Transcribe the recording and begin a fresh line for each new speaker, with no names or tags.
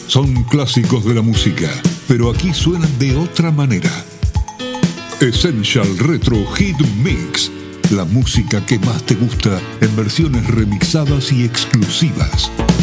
Son clásicos de la música, pero aquí suenan de otra manera. Essential Retro Hit Mix. La música que más te gusta en versiones remixadas y exclusivas.